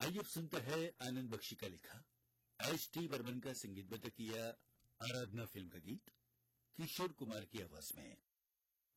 आइए अब सुनते हैं आनंद बख्शी का लिखा, एस.टी. बर्मन का संगीतबद्ध किया आराधना फिल्म का गीत किशोर कुमार की आवाज में।